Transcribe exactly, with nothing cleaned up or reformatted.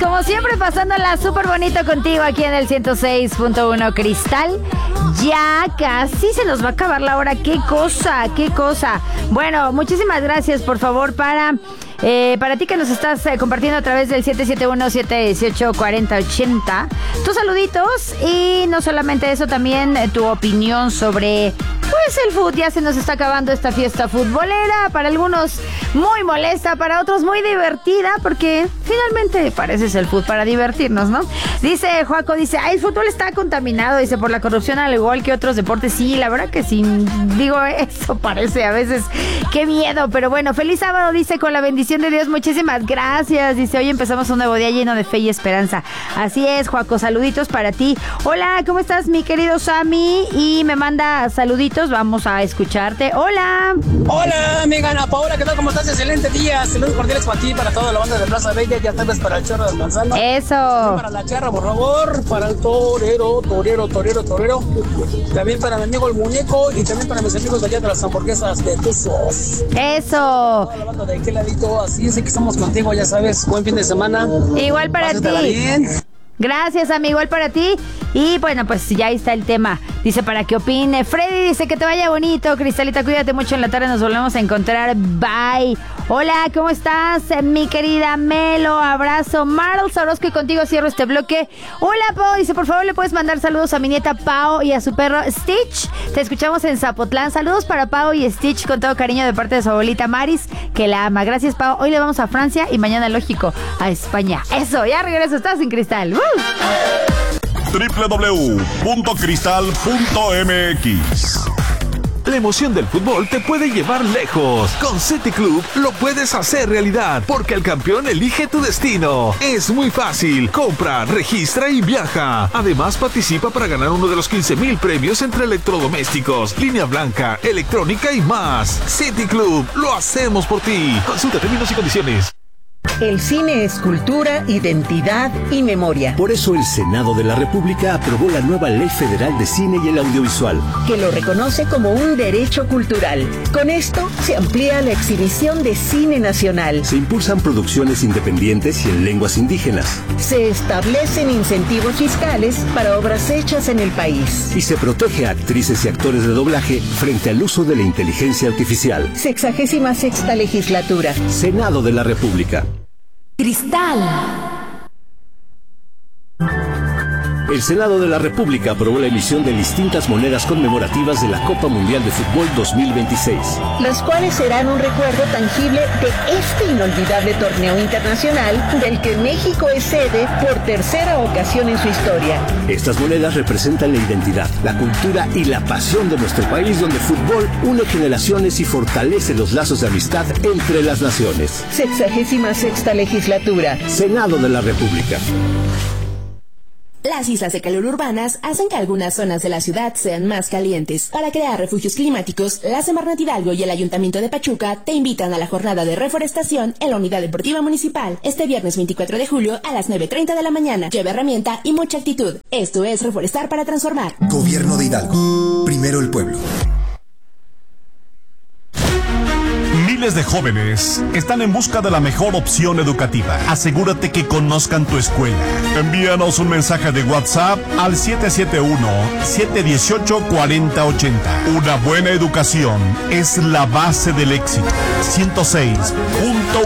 como siempre pasándola súper bonito contigo aquí en el ciento seis punto uno Cristal. Ya casi se nos va a acabar la hora. Qué cosa, qué cosa. Bueno, muchísimas gracias, por favor, para... Eh, para ti que nos estás eh, compartiendo a través del siete siete uno, siete uno ocho, cuatro cero ocho cero, tus saluditos y no solamente eso, también eh, tu opinión sobre pues el fútbol. Ya se nos está acabando esta fiesta futbolera, para algunos muy molesta, para otros muy divertida, porque finalmente pareces el fútbol para divertirnos, ¿no? Dice Joaco, dice, ay, el fútbol está contaminado, dice, por la corrupción al igual que otros deportes. Sí, la verdad que sí, digo, eso parece a veces, qué miedo, pero bueno, feliz sábado, dice, con la bendición de Dios, muchísimas gracias. Dice, hoy empezamos un nuevo día lleno de fe y esperanza. Así es, Joaco, saluditos para ti. Hola, ¿cómo estás, mi querido Sammy? Y me manda saluditos, vamos a escucharte. Hola. Hola, amiga Ana Paola, ¿qué tal? ¿Cómo estás? Excelente día. Saludos cordiales para ti, para toda la banda de Plaza Bella. Ya sabes, para el chorro de manzana. Eso. Para la charra, por favor. Para el torero, torero, torero, torero. También para mi amigo el muñeco y también para mis amigos de allá de las hamburguesas de Tuzos. Eso. Toda la banda de aquel ladito. Así es que estamos contigo, ya sabes. Buen fin de semana. Igual para Pásatela ti. bien. Gracias, amigo, igual para ti. Y bueno, pues ya ahí está el tema. Dice, para que opine. Freddy dice, que te vaya bonito. Cristalita, cuídate mucho, en la tarde nos volvemos a encontrar. Bye. Hola, ¿cómo estás, mi querida Melo? Abrazo. Marl Sorosco, y contigo cierro este bloque. Hola, Pau. Dice, por favor, le puedes mandar saludos a mi nieta Pau y a su perro Stitch. Te escuchamos en Zapotlán. Saludos para Pau y Stitch con todo cariño de parte de su abuelita Maris, que la ama. Gracias, Pau. Hoy le vamos a Francia y mañana, lógico, a España. Eso, ya regreso. Estás en Cristal. ¡Uh! doble u doble u doble u punto cristal punto m x. La emoción del fútbol te puede llevar lejos. Con City Club lo puedes hacer realidad, porque el campeón elige tu destino. Es muy fácil. Compra, registra y viaja. Además, participa para ganar uno de los quince mil premios entre electrodomésticos, línea blanca, electrónica y más. City Club, lo hacemos por ti. Consulta términos y condiciones. El cine es cultura, identidad y memoria. Por eso el Senado de la República aprobó la nueva Ley Federal de Cine y el Audiovisual, que lo reconoce como un derecho cultural. Con esto se amplía la exhibición de cine nacional. Se impulsan producciones independientes y en lenguas indígenas. Se establecen incentivos fiscales para obras hechas en el país. Y se protege a actrices y actores de doblaje frente al uso de la inteligencia artificial. Sexagésima sexta legislatura. Senado de la República. Cristal. El Senado de la República aprobó la emisión de distintas monedas conmemorativas de la Copa Mundial de Fútbol dos mil veintiséis. Las cuales serán un recuerdo tangible de este inolvidable torneo internacional del que México es sede por tercera ocasión en su historia. Estas monedas representan la identidad, la cultura y la pasión de nuestro país, donde el fútbol une generaciones y fortalece los lazos de amistad entre las naciones. Sexagésima sexta legislatura. Senado de la República. Las islas de calor urbanas hacen que algunas zonas de la ciudad sean más calientes. Para crear refugios climáticos, la Semarnat Hidalgo y el Ayuntamiento de Pachuca te invitan a la jornada de reforestación en la Unidad Deportiva Municipal este viernes veinticuatro de julio a las nueve treinta de la mañana. Lleva herramienta y mucha actitud. Esto es Reforestar para Transformar. Gobierno de Hidalgo. Primero el pueblo. Miles de jóvenes están en busca de la mejor opción educativa. Asegúrate que conozcan tu escuela. Envíanos un mensaje de WhatsApp al siete siete uno, siete uno ocho, cuatro cero ocho cero. Una buena educación es la base del éxito. ciento seis punto